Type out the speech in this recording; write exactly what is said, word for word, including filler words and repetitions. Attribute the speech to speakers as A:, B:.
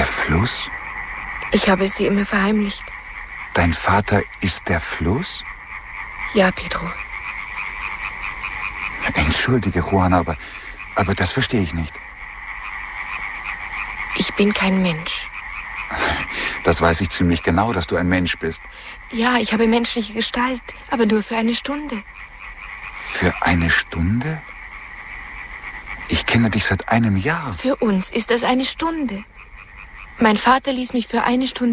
A: Der Fluss?
B: Ich habe es dir immer verheimlicht.
A: Dein Vater ist der Fluss?
B: Ja, Pedro.
A: Entschuldige, Juana, aber, aber das verstehe ich nicht.
B: Ich bin kein Mensch.
A: Das weiß ich ziemlich genau, dass du ein Mensch bist.
B: Ja, ich habe menschliche Gestalt, aber nur für eine Stunde.
A: Für eine Stunde? Ich kenne dich seit einem Jahr.
B: Für uns ist das eine Stunde. Mein Vater ließ mich für eine Stunde